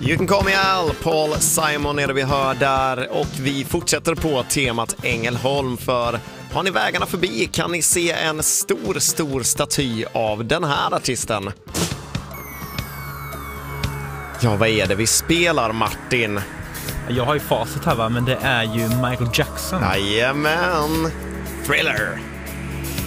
You Can Call Me Al, Paul Simon är det vi hör där, och vi fortsätter på temat Ängelholm, för har ni vägarna förbi kan ni se en stor staty av den här artisten. Ja, vad är det vi spelar, Martin? Jag har ju facit här, va? Men det är ju Michael Jackson. Jajamän, Thriller.